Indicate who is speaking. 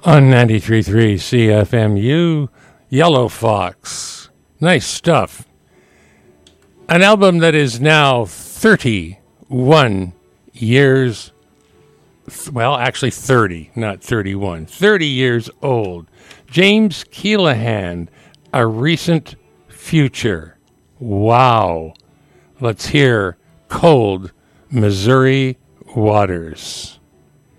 Speaker 1: On 93.3 CFMU, Yellow Fox. Nice stuff. An album that is now 31 years, well, actually 30, not 31, 30 years old. James Keelaghan, A Recent Future. Wow. Let's hear Cold Missouri Waters.